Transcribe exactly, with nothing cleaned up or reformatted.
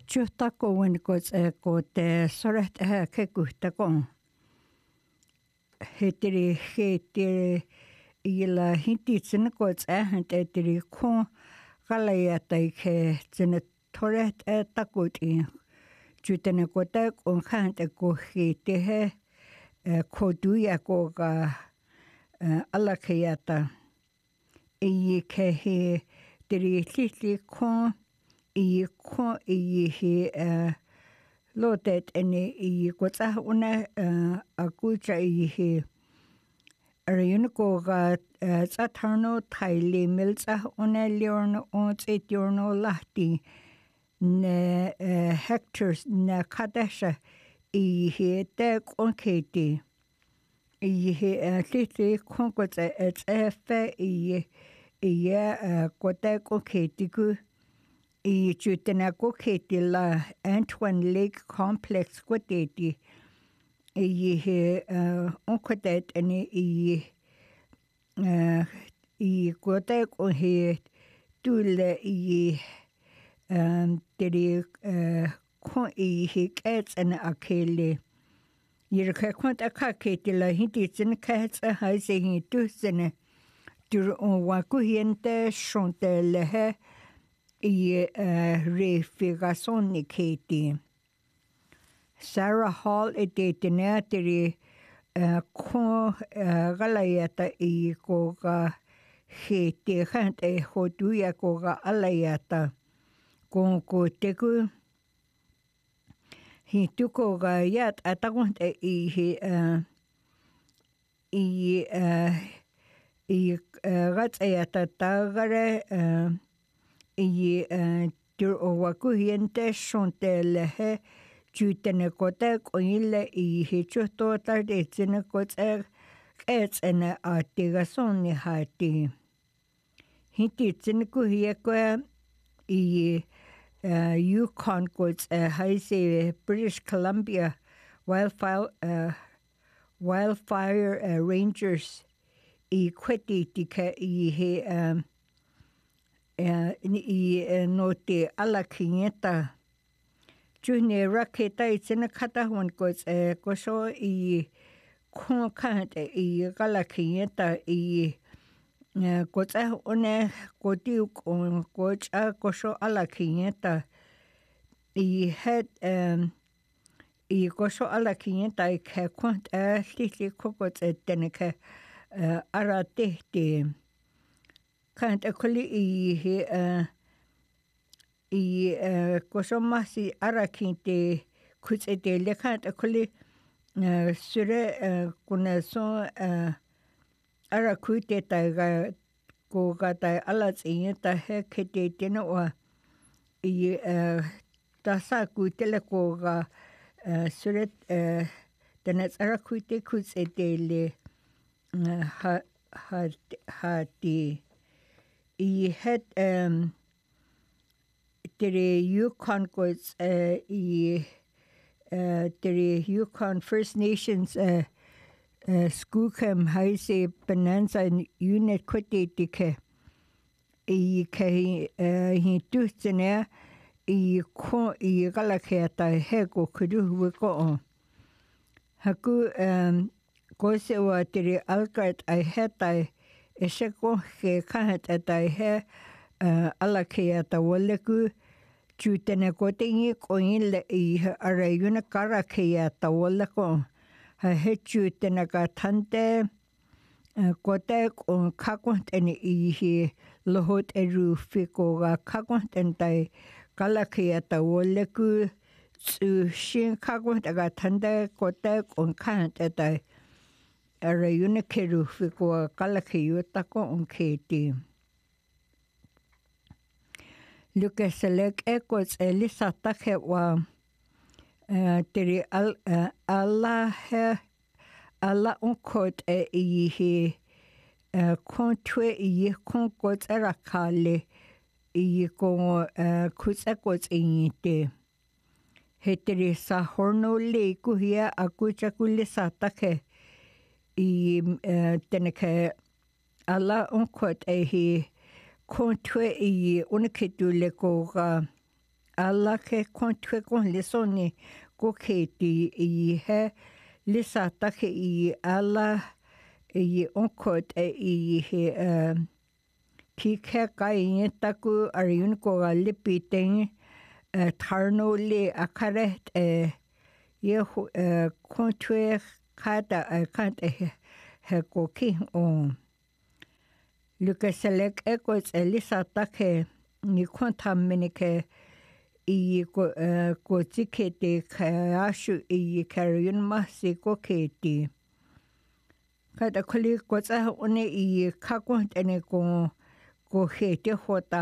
Tjuhtako winkots ko te soret eh kekuhtakon. Hetiri hetiri ila hintitsin kots eh hetiri kon kalayata ke tsene toret eh takuti. Jutene kota kon kante ko hete he koduya ko ga alakayata. Iyi ke he tiri titi kon iyi kon iyi he lotet ene iyi kotsa una akucha iyi he arayun ko ga tsatarno thaili milsa una liorno on etiorno lahti ne hectares ne kadesha iyi he te konketi iyi he titi kon kotsa efe iyi iya kota konketi ku I jutena ko keti la Antoine Lake Complex ko teti I he onkotet ane I I kota ko he tule I teri ko I he kets ane akele Yirka konta ka keti la hindi zin kets a haise hi tu zine dur on waku hiente shonte lehe I refigation ni keti. Sarah Hall etetene teri ko galayata I ko ga hete hante hoduya ko ga alayata ko ko teku hitu ko ga yat atagonte I he I I gatsayata tagare I dur o wakuhiente shonte lehe jutene kote koile I he chuto tarde tsine kote ets ene artigason ni hati. Hinti tsine kuhie koe I Yukon kote haise British Columbia wildfire uh, wildfire uh, rangers I kweti tika I he um, Uh, I uh, no te ala kingeta. June raketa I tsena kata hon kos uh, koso I kon kante I gala kingeta I uh, kosa one kotiu kon kocha koso ala kingeta I had um I koso ala kingeta I ke kont a titi kokot e teneke uh, ara tehte. Kant akoli I he I kosomasi arakinte kutsete le kant akoli sure kuna so arakute taiga ko gata alats inta he kete teno wa I tasa kutele ko ga sure tenets arakute kutsete le ha ha hati I had um the Yukon goes uh I uh the Yukon First Nations uh uh school cam haise bonanza unit kote dike I ke uh hi tutsene I ko I galaketa hego kudu ko haku um ko se wa the alkat I had I Ese ko ke kahat atai he alakea ta waleku jutene ko tingi ko ile I arayuna karakea ta waleko ha he jutene ka tante ko te ko kakont ene I he lohot eru fiko ga kakont entai kalakea ta waleku su shin kakont ga tante ko te ko kahat atai Arayuna keru fiko kalakiyu tako on keti. Luke selek ekos elisa take wa teri al alla he alla onkot e I he kontwe I konkot erakale I ko kutsakot ingite. Heteri sa horno le kuhia akucha kulisa take I uh, teneke ala onkot e he kontwe I unaketu le ko ga alla ke kontwe kon lisoni ko keti i he lisata ke i alla i onkot e i he ki ke kai taku ariun ko lipi ting tarno le akaret e ye kontwe kada kante he ko ki o Luka selek ekos elisata ke ni kontaminike i ko ko tikete kashu i karun masi ko keti kada kuli ko tsa one i kakon ene ko ko hete hota